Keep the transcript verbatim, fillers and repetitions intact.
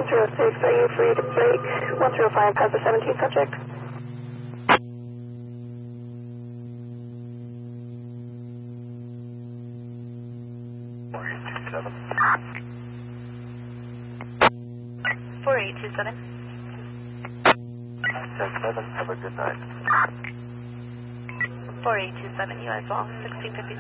one zero six, are you free to break? one zero five has the seventeenth subject. four eight two seven. ten seven, have a good night. four eight two seven, U S all, sixteen fifty.